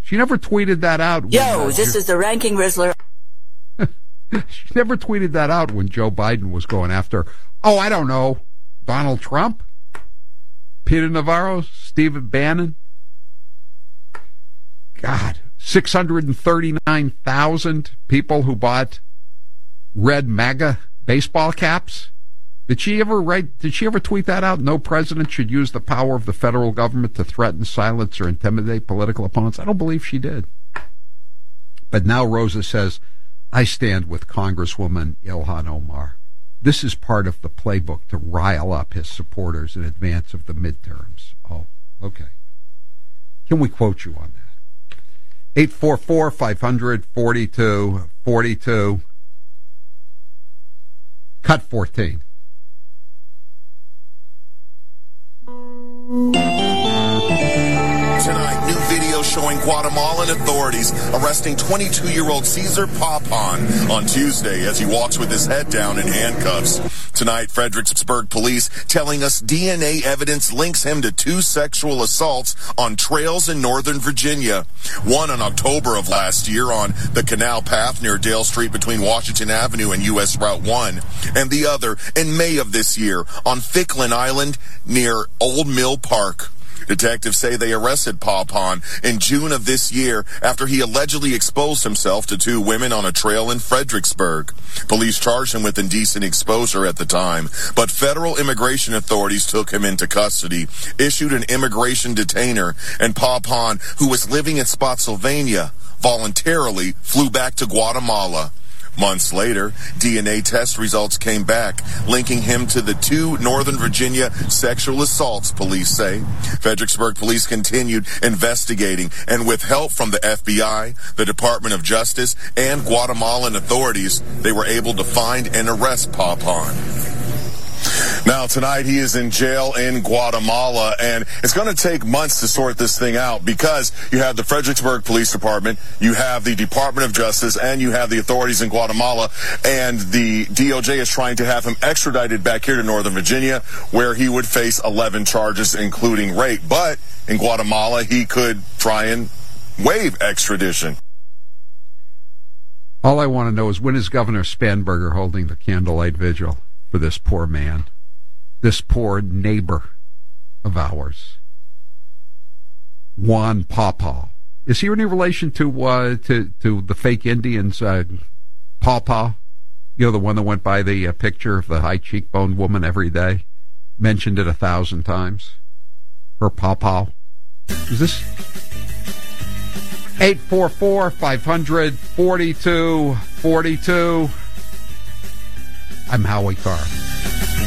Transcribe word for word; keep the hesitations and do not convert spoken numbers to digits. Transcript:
She never tweeted that out. Yo, when, uh, this is the Ranking Rizzler. She never tweeted that out when Joe Biden was going after, oh, I don't know, Donald Trump, Peter Navarro, Stephen Bannon. God, six hundred thirty-nine thousand people who bought red MAGA baseball caps. Did she ever write, did she ever tweet that out? No president should use the power of the federal government to threaten, silence, or intimidate political opponents. I don't believe she did. But now Rosa says, I stand with Congresswoman Ilhan Omar. This is part of the playbook to rile up his supporters in advance of the midterms. Oh, okay. Can we quote you on that? eight four four, five hundred, forty-two forty-two. Cut fourteen. Tonight, new video showing Guatemalan authorities arresting twenty-two-year-old Cesar Papon on Tuesday as he walks with his head down in handcuffs. Tonight, Fredericksburg police telling us D N A evidence links him to two sexual assaults on trails in Northern Virginia. One in October of last year on the Canal Path near Dale Street between Washington Avenue and U S Route one, and the other in May of this year on Ficklin Island near Old Mill Park. Detectives say they arrested Papon in June of this year after he allegedly exposed himself to two women on a trail in Fredericksburg. Police charged him with indecent exposure at the time, but federal immigration authorities took him into custody, issued an immigration detainer, and Papon, who was living in Spotsylvania, voluntarily flew back to Guatemala. Months later, D N A test results came back, linking him to the two Northern Virginia sexual assaults, police say. Fredericksburg police continued investigating, and with help from the F B I, the Department of Justice, and Guatemalan authorities, they were able to find and arrest Papon. Now, tonight he is in jail in Guatemala, and it's going to take months to sort this thing out because you have the Fredericksburg Police Department, you have the Department of Justice, and you have the authorities in Guatemala, and the D O J is trying to have him extradited back here to Northern Virginia, where he would face eleven charges, including rape. But in Guatemala, he could try and waive extradition. All I want to know is, when is Governor Spanberger holding the candlelight vigil for this poor man, this poor neighbor of ours, Juan Pawpaw? Is he any relation to uh, to to the fake Indians, uh, Pawpaw? You know, the one that went by the uh, picture of the high cheekbone woman every day, mentioned it a thousand times. Her Pawpaw. Is this eight four four, five hundred, forty-two forty-two? I'm Howie Carr.